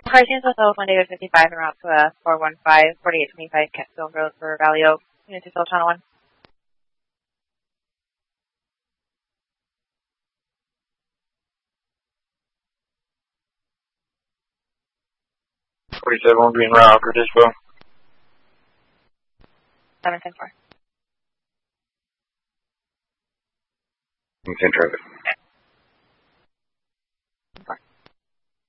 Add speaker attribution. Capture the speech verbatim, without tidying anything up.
Speaker 1: Car change Hotel Monday fifty-five and route to a four one five, forty-eight twenty-five Catskill Road for Valley Oak. Unit to Channel one.
Speaker 2: forty-seven Green Route, Dispo.
Speaker 1: seven ten four.
Speaker 2: ten traffic.